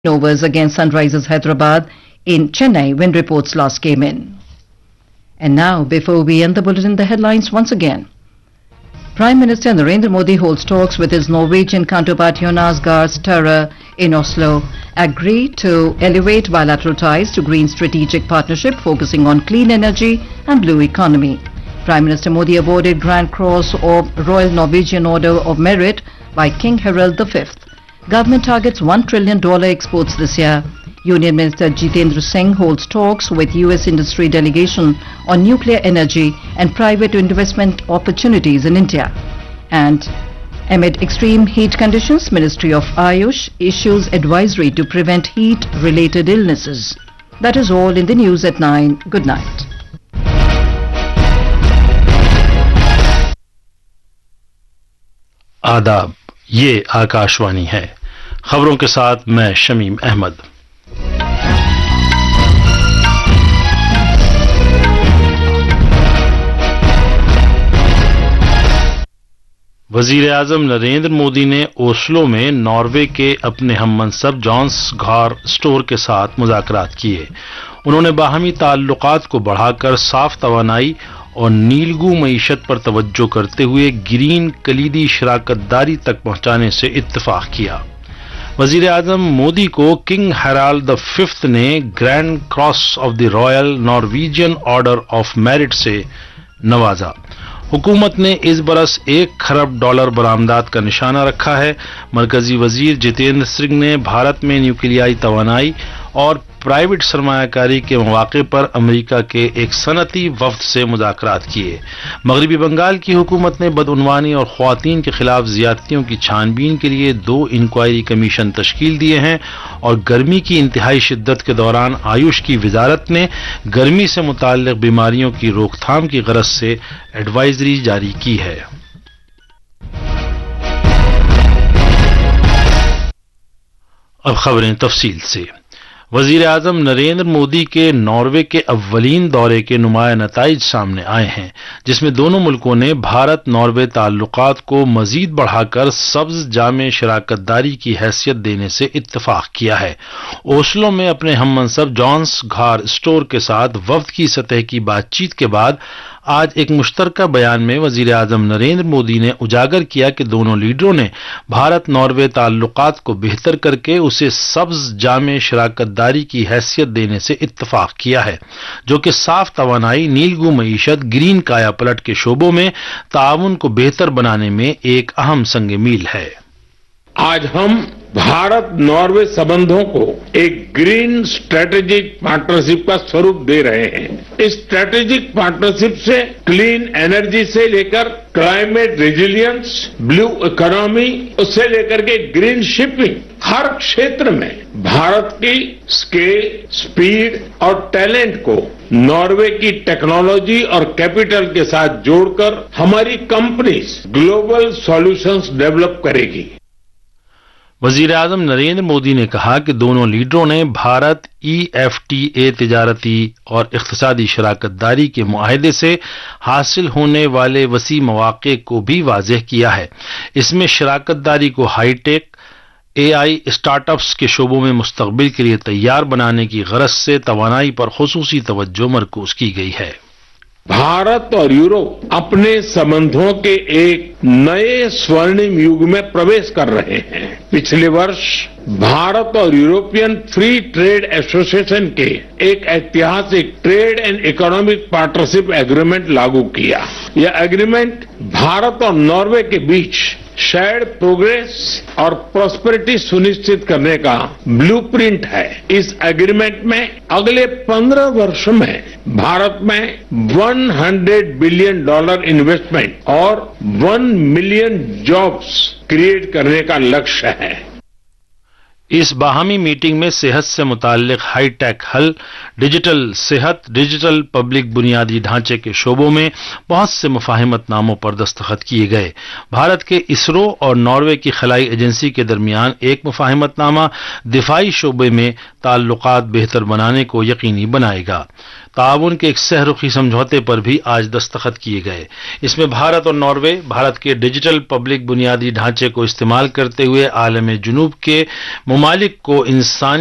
overs against Sunrisers Hyderabad in Chennai when reports last came in. And now, before we end the bulletin, the headlines once again. Prime Minister Narendra Modi holds talks with his Norwegian counterpart Jonas Gahr Støre in Oslo, agreed to elevate bilateral ties to green strategic partnership focusing on clean energy and blue economy. Prime Minister Modi awarded Grand Cross of Royal Norwegian Order of Merit by King Harald V. Government targets $1 trillion exports this year. Union Minister Jitendra Singh holds talks with US industry delegation on nuclear energy and private investment opportunities in India. And amid extreme heat conditions, Ministry of Ayush issues advisory to prevent heat-related illnesses. That is all in the news at 9. Good night. आदाब, ये आकाशवाणी है। खबरों के साथ मैं शमीम अहमद। वजीर आजम नरेंद्र मोदी ने Oslo में नॉर्वे के अपने हममनसब जॉन्स गार स्टोर के साथ मुज़ाकरात किए। उन्होंने बाहमी ताल्लुकात को बढ़ाकर साफ तवानाई और नीलगू मईशत पर तवज्जो करते हुए ग्रीन कलीदी शराकतदारी तक पहुंचाने से इत्तफाक किया। वजीर आजम मोदी को किंग हैराल्ड V ने grand cross of the royal Norwegian order of merit से नवाजा। हुकूमत ने इस बरस $1 खरब बरामदात का निशाना रखा है। मरकजी वजीर जितेंद्र सिंह ने भारत में न्यूक्लियाई तवानाई और प्राइवेट सरमायाकारी के मौके पर अमेरिका के एक सनती वफ्द से मुज़ाकरात किए। मगरबी बंगाल की हुकूमत ने बदउनवानी और ख्वातीन के खिलाफ ज्यादतियों की छानबीन के लिए 2 इंक्वायरी कमीशन तश्कील दिए हैं और गर्मी की इंतहाई शिद्दत के दौरान आयुष की वजारत ने गर्मी से मुताल्लिक बीमारियों की रोकथाम की गरज से एडवाइजरी जारी की है। अब खबरें तफसील से। वजीर आजम नरेंद्र मोदी के नॉर्वे के अव्वलीन दौरे के नुमाया नताइज सामने आए हैं, जिसमें दोनों मुल्कों ने भारत नॉर्वे ताल्लुकात को मजीद बढ़ाकर सब्ज जामे शराकतदारी की हैसियत देने से इत्तफाक किया है। ओस्लो में अपने हममनसब जॉन्स गार स्टोर के साथ वफ्द की सतह की बातचीत के बाद आज एक मुश्तरका बयान में वजीर आजम नरेंद्र मोदी ने उजागर किया कि दोनों लीडरों ने भारत नॉर्वे ताल्लुकात को बेहतर करके उसे सब्ज जामे शराकतदारी की हैसियत देने से इत्तफाक किया है, जो कि साफ तवानाई, नीलगू मईशत, ग्रीन काया पलट के शोबों में ताउन को बेहतर बनाने में एक अहम संग मील है। आज हम भारत नॉर्वे संबंधों को एक ग्रीन स्ट्रेटेजिक पार्टनरशिप का स्वरूप दे रहे हैं। इस स्ट्रेटेजिक पार्टनरशिप से क्लीन एनर्जी से लेकर क्लाइमेट रेजिलियंस, ब्लू इकोनॉमी, उससे लेकर के ग्रीन शिपिंग, हर क्षेत्र में भारत की स्केल, स्पीड और टैलेंट को नॉर्वे की टेक्नोलॉजी और कैपिटल के साथ जोड़कर हमारी कंपनीज ग्लोबल सॉल्यूशंस डेवलप करेगी। वजीर आजम नरेंद्र मोदी ने कहा कि दोनों लीडरों ने भारत EFTA तिजारती और इक्तिसादी शराकतदारी के मुआहदे से हासिल होने वाले वसी मौके को भी वाज़ेह किया है। इसमें शराकतदारी को हाईटेक, AI, स्टार्टअप्स के शोबों में मुस्तकबिल के लिए तैयार बनाने की गरज से तवानाई पर खुसूसी तवज्जो मरकूज की गई है। भारत और यूरोप अपने संबंधों के एक नए स्वर्णिम युग में प्रवेश कर रहे हैं। पिछले वर्ष भारत और यूरोपियन फ्री ट्रेड एसोसिएशन के एक ऐतिहासिक trade and economic partnership agreement लागू किया। यह एग्रीमेंट भारत और नॉर्वे के बीच शेयर्ड प्रोग्रेस और प्रॉस्पेरिटी सुनिश्चित करने का ब्लूप्रिंट है। इस एग्रीमेंट में अगले 15 वर्ष में भारत में $100 बिलियन इन्वेस्टमेंट और 1 मिलियन जॉब्स क्रिएट करने का लक्ष्य है। इस बाहमी मीटिंग में सेहत से मुताल्लिक हाईटेक हल, डिजिटल सेहत, डिजिटल पब्लिक बुनियादी ढांचे के शोबों में बहुत से मुफाहिमतनामों पर दस्तखत किए गए। भारत के इसरो और नॉर्वे की खलाई एजेंसी के दरमियान एक मुफाहिमतनामा दिफाई शोबे में ताल्लुकात बेहतर बनाने को यकीनी बनाएगा। ताउन के एक सहरुखी समझौते पर भी आज दस्तखत किए गए। इसमें भारत और नॉर्वे भारत के डिजिटल पब्लिक बुनियादी ढांचे को इस्तेमाल करते हुए आलम जुनूब के ممالک کو انسانی